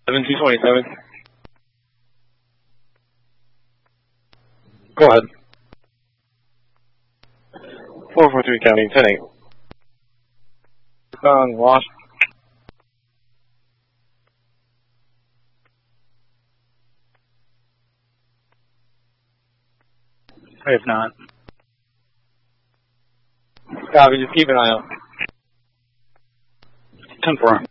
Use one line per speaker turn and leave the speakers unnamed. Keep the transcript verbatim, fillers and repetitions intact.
seven two twenty-seven.
Go ahead.
four four three counting, ten eight. Um, lost.
I have not.
Copy, just keep an eye out.
ten four.